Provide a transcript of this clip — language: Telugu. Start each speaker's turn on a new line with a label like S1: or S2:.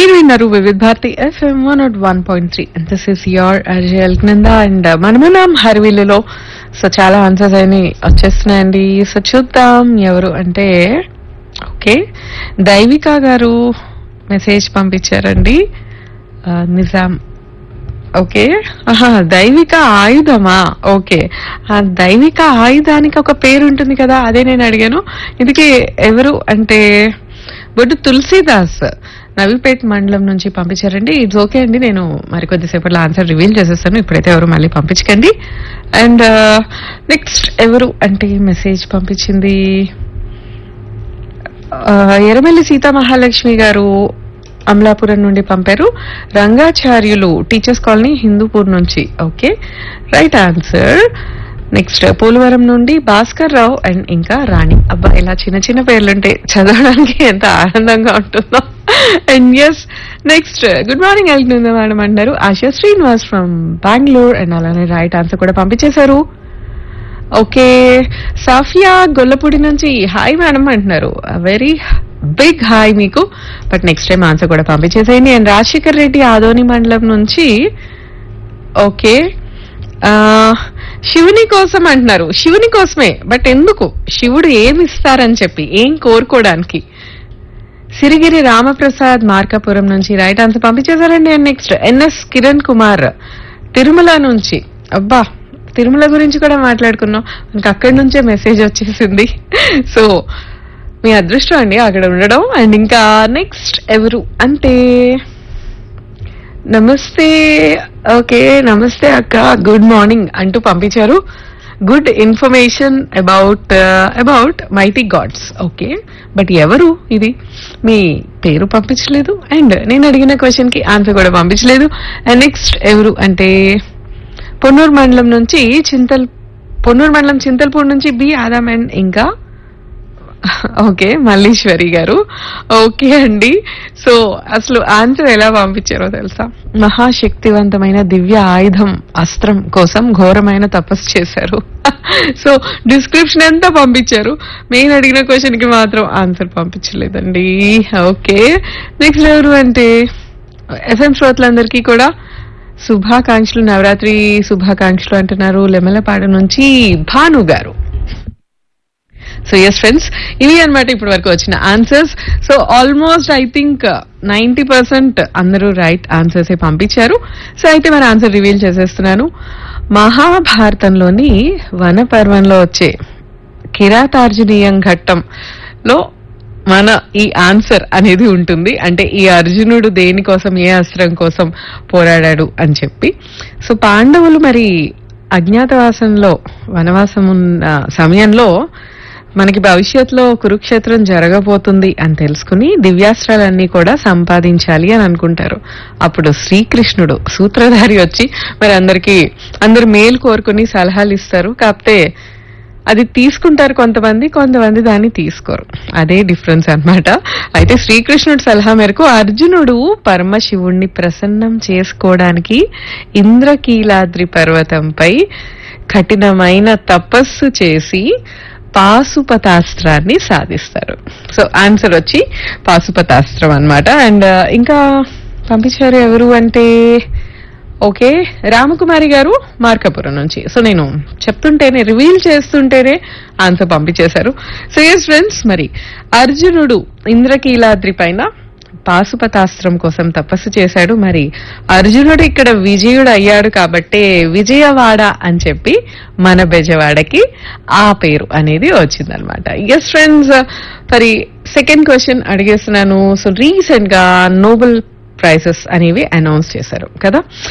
S1: మీరు విన్నారు వివిధ Bharati FM 101.3 and this is your అజయల్ Nanda and మనమున్నాం హర్విల్లులో. సో చాలా ఆన్సర్స్ అయినా వచ్చేస్తున్నాయండి. సో చూద్దాం ఎవరు అంటే, ఓకే, దైవిక గారు మెసేజ్ పంపించారండి. నిజాం, ఓకే, దైవిక ఆయుధమా? ఓకే, ఆ దైవిక ఆయుధానికి ఒక పేరు ఉంటుంది కదా, అదే నేను అడిగాను. ఇందుకే ఎవరు అంటే బొడ్డు తులసీదాస్ నవీపేట్ మండలం నుంచి పంపించారండి. ఇట్స్ ఓకే అండి, నేను మరికొద్దిసేపట్లో ఆన్సర్ రివీల్ చేసేస్తాను. ఇప్పుడైతే ఎవరు మళ్ళీ పంపించకండి. అండ్ నెక్స్ట్ ఎవరు అంటే మెసేజ్ పంపించింది ఎర్రమల్లి సీతామహాలక్ష్మి గారు అమలాపురం నుండి పంపారు. రంగాచార్యులు టీచర్స్ కాలనీ హిందూపూర్ నుంచి. Okay, right answer. Next Polavaram నుండి భాస్కర్ రావు అండ్ ఇంకా రాణి. అబ్బా, ఇలా చిన్న చిన్న పేర్లుంటే చదవడానికి ఎంత ఆనందంగా ఉంటుందో. And yes, next good morning వెళ్తుంది మేడం అంటారు ఆశా శ్రీనివాస్ ఫ్రమ్ బెంగళూరు. అండ్ అలానే రైట్ ఆన్సర్ కూడా పంపించేశారు. ఓకే, సాఫియా గొల్లపూడి నుంచి హాయ్ మేడం అంటున్నారు. వెరీ బిగ్ హాయ్ మీకు. బట్ నెక్స్ట్ టైం ఆన్సర్ కూడా పంపించేసేయండి. అండ్ రాజశేఖర్ రెడ్డి ఆదోని మండలం నుంచి, ఓకే, శివుని కోసం అంటున్నారు. శివుని కోసమే, బట్ ఎందుకు? శివుడు ఏమి ఇస్తారని చెప్పి, ఏం కోరుకోవడానికి? సిరిగిరి రామప్రసాద్ మార్కాపురం నుంచి right answer పంపించేశారండి. And next NS Kiran Kumar Tirumala నుంచి. అబ్బా, తిరుమల గురించి కూడా మాట్లాడుకున్నాం, మనకు అక్కడి నుంచే మెసేజ్ వచ్చేసింది. సో మీ అదృష్టం అండి అక్కడ ఉండడం. అండ్ ఇంకా నెక్స్ట్ ఎవరు అంటే, నమస్తే, ఓకే, నమస్తే అక్క, గుడ్ మార్నింగ్ అంటూ పంపించారు. Good information about mighty God's. Okay, but ఎవరు ఇది? మీ పేరు పంపించలేదు అండ్ నేను అడిగిన క్వశ్చన్ కి ఆన్సర్ కూడా పంపించలేదు. అండ్ నెక్స్ట్ ఎవరు అంటే పొన్నూరు మండలం నుంచి చింతల్పూర్ నుంచి బి ఆదాం అండ్ ఇంకా, ఓకే, మల్లీశ్వరి గారు. ఓకే అండి, సో అసలు ఆన్సర్ ఎలా పంపించారో తెలుసా? మహాశక్తివంతమైన దివ్య ఆయుధం అస్త్రం కోసం ఘోరమైన తపస్సు చేశారు. సో డిస్క్రిప్షన్ అంతా పంపించారు, నేను అడిగిన క్వశ్చన్ కి మాత్రం ఆన్సర్ పంపించలేదండి. ఓకే, నెక్స్ట్ ఎవరు అంటే ఎఫ్ఎం శ్రోతలందరికీ కూడా శుభాకాంక్షలు, నవరాత్రి శుభాకాంక్షలు అంటున్నారు లెమలపాడు నుంచి భాను గారు. సో ఎస్ ఫ్రెండ్స్, ఇవి అన్నమాట ఇప్పటి వరకు వచ్చిన answers. So almost I think 90% అందరూ రైట్ ఆన్సర్స్ పంపించారు. సో అయితే మరి ఆన్సర్ రివీల్ చేసేస్తున్నాను. మహాభారతంలోని వన పర్వంలో వచ్చే కిరాతార్జునీయం ఘట్టంలో మన ఈ ఆన్సర్ అనేది ఉంటుంది. అంటే ఈ అర్జునుడు దేనికోసం, ఏ అస్త్రం కోసం పోరాడాడు అని చెప్పి. సో పాండవులు మరి అజ్ఞాతవాసంలో వనవాసం ఉన్న సమయంలో మనకి భవిష్యత్తులో కురుక్షేత్రం జరగబోతుంది అని తెలుసుకుని దివ్యాస్త్రాలన్నీ కూడా సంపాదించాలి అని అనుకుంటారు. అప్పుడు శ్రీకృష్ణుడు సూత్రధారి వచ్చి మరి అందరు మేలు కోరుకుని సలహాలు ఇస్తారు. కాకపోతే అది తీసుకుంటారు కొంతమంది దాన్ని తీసుకోరు. అదే డిఫరెన్స్ అన్నమాట. అయితే శ్రీకృష్ణుడి సలహా మేరకు అర్జునుడు పరమశివుణ్ణి ప్రసన్నం చేసుకోవడానికి ఇంద్రకీలాద్రి పర్వతంపై కఠినమైన తపస్సు చేసి పాశుపతాస్త్రాన్ని సాధిస్తారు. సో ఆన్సర్ వచ్చి పాశుపతాస్త్రం అన్నమాట. అండ్ ఇంకా పంపించారు ఎవరు అంటే, ఓకే, రామకుమారి గారు మార్కాపురం నుంచి. సో నేను చెప్తుంటేనే, రివీల్ చేస్తుంటేనే ఆన్సర్ పంపించేశారు. సో ఎస్ ఫ్రెండ్స్, మరి అర్జునుడు ఇంద్రకీలాద్రి పైన పాశుపతాస్త్రం కోసం తపస్సు చేశాడు. మరి అర్జునుడు ఇక్కడ విజయుడు అయ్యాడు కాబట్టే విజయవాడ అని చెప్పి మన బెజవాడకి ఆ పేరు అనేది వచ్చిందనమాట. ఎస్ ఫ్రెండ్స్, మరి సెకండ్ క్వశ్చన్ అడిగేస్తున్నాను. సో రీసెంట్ గా నోబెల్ ప్రైజెస్ అనేవి అనౌన్స్ చేశారు కదా.